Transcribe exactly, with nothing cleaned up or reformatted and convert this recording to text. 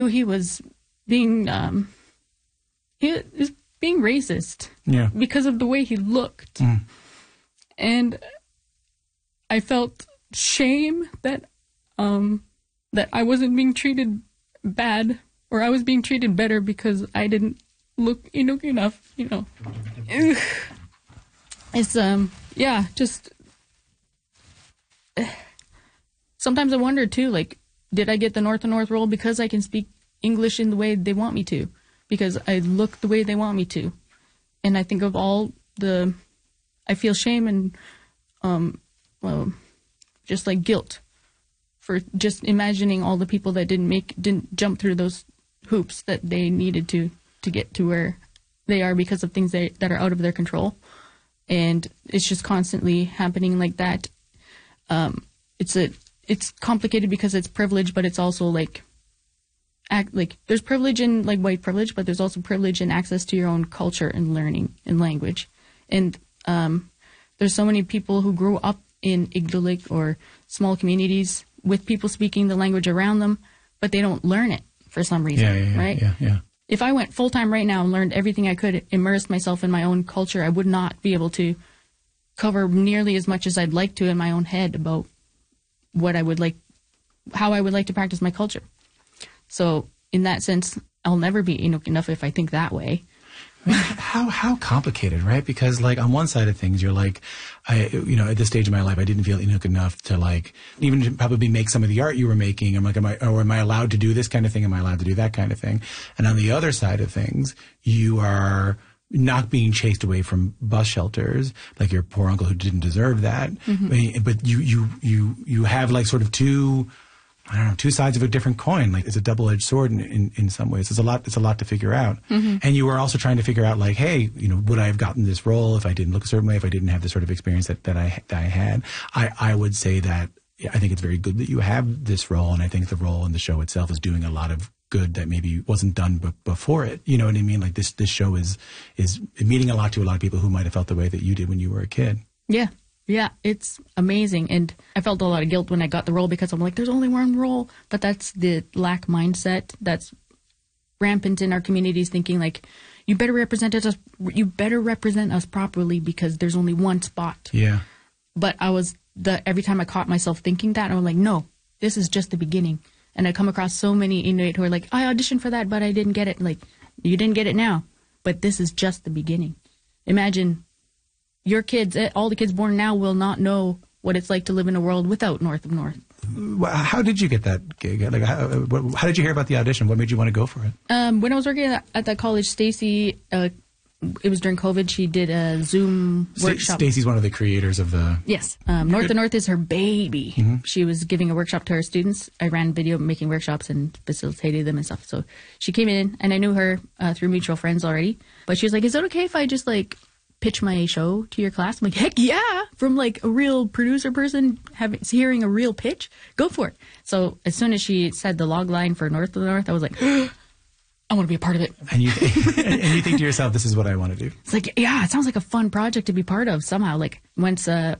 he was being um, he was being racist yeah. because of the way he looked. Mm. And I felt shame that um, that I wasn't being treated bad, or I was being treated better because I didn't look Inuk enough, you know. It's, um, yeah, just... Sometimes I wonder, too, like, did I get the North and North role because I can speak English in the way they want me to? Because I look the way they want me to. And I think of all the... I feel shame and, um, well, just like guilt for just imagining all the people that didn't make, didn't jump through those hoops that they needed to, to get to where they are because of things that, that are out of their control. And it's just constantly happening like that. Um, it's a, it's complicated because it's privilege, but it's also like, act like there's privilege in like white privilege, but there's also privilege in access to your own culture and learning and language. And um, there's so many people who grew up in Iglulik or small communities with people speaking the language around them, but they don't learn it for some reason, yeah, yeah, yeah, right? Yeah, yeah. If I went full-time right now and learned everything I could, immersed myself in my own culture, I would not be able to cover nearly as much as I'd like to in my own head about what I would like, how I would like to practice my culture. So in that sense, I'll never be Inuk enough if I think that way. I mean, how how complicated, right? Because like on one side of things, you're like, I you know at this stage of my life, I didn't feel Inuk enough to like even to probably make some of the art you were making. I'm like, am I or am I allowed to do this kind of thing? Am I allowed to do that kind of thing? And on the other side of things, you are not being chased away from bus shelters like your poor uncle who didn't deserve that. Mm-hmm. I mean, but you you you you have like sort of two. I don't know, two sides of a different coin. Like it's a double-edged sword in, in, in some ways. It's a lot, it's a lot to figure out. Mm-hmm. And you were also trying to figure out like, hey, you know, would I have gotten this role if I didn't look a certain way, if I didn't have the sort of experience that, that I, that I had? I, I would say that I think it's very good that you have this role. And I think the role in the show itself is doing a lot of good that maybe wasn't done b- before it. You know what I mean? Like this, this show is, is meaning a lot to a lot of people who might have felt the way that you did when you were a kid. Yeah. Yeah, it's amazing. And I felt a lot of guilt when I got the role because I'm like, there's only one role. But that's the lack mindset that's rampant in our communities, thinking like, you better represent us, you better represent us properly because there's only one spot. Yeah. But I was, the every time I caught myself thinking that, I was like, no, this is just the beginning. And I come across so many Inuit who are like, I auditioned for that, but I didn't get it. Like, you didn't get it now, but this is just the beginning. Imagine your kids, all the kids born now will not know what it's like to live in a world without North of North. How did you get that gig? Like, how, how did you hear about the audition? What made you want to go for it? Um, when I was working at, at that college, Stacy, uh, it was during COVID, she did a Zoom workshop. Stacy's one of the creators of the... Yes. Um, North of North is her baby. Mm-hmm. She was giving a workshop to her students. I ran video making workshops and facilitated them and stuff. So she came in, and I knew her uh, through mutual friends already. But she was like, is it okay if I just, like... pitch my show to your class? I'm like, heck yeah! From like a real producer person having hearing a real pitch, go for it. So as soon as she said the log line for North of the North, I was like, I want to be a part of it. And you and you think to yourself, this is what I want to do. It's like, yeah, it sounds like a fun project to be part of somehow. Like once uh,